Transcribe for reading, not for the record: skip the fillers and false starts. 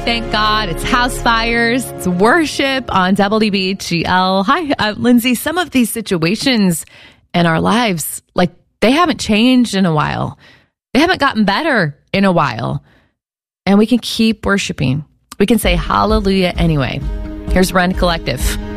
thank God. It's house fires. It's worship on WBGL. Hi, Lindsay. Some of these situations in our lives, like they haven't changed in a while. They haven't gotten better in a while. And we can keep worshiping. We can say hallelujah anyway. Here's Rend Collective.